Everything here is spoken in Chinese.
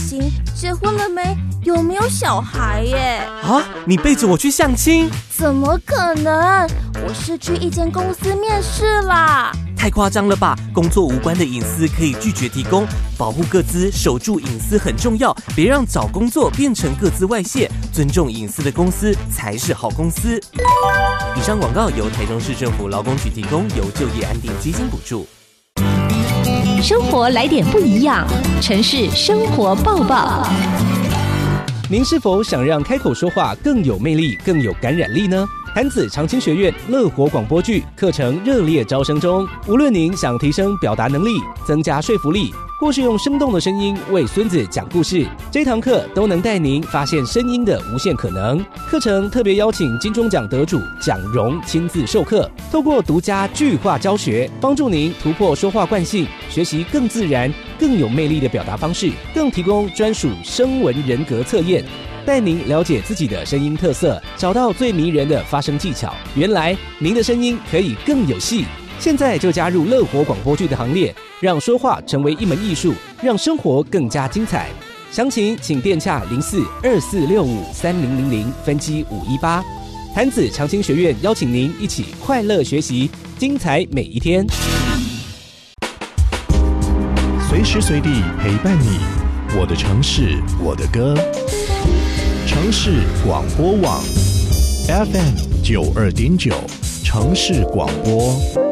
亲，结婚了没？有没有小孩耶？ 啊，你背着我去相亲？ 怎么可能？我是去一间公司面试啦。 太夸张了吧！工作无关的隐私可以拒绝提供，保护个资、守住隐私很重要，别让找工作变成个资外泄。尊重隐私的公司才是好公司。以上广告由台中市政府劳工局提供，由就业安定基金补助。 生活来点不一样，城市生活报报。 您是否想让开口说话更有魅力、更有感染力呢？潭子长青学院乐活广播剧课程热烈招生中，无论您想提升表达能力、增加说服力，或是用生动的声音为孙子讲故事，这堂课都能带您发现声音的无限可能。课程特别邀请金钟奖得主蒋荣亲自授课，透过独家句话教学，帮助您突破说话惯性，学习更自然、更有魅力的表达方式，更提供专属声纹人格测验，带您了解自己的声音特色，找到最迷人的发声技巧。原来您的声音可以更有戏，现在就加入乐活广播剧的行列，让说话成为一门艺术，让生活更加精彩。详情请电洽0424653000分机518。潭子长青学院邀请您一起快乐学习，精彩每一天。 随时随地陪伴你，我的城市，我的歌。城市广播网 FM92.9，城市广播。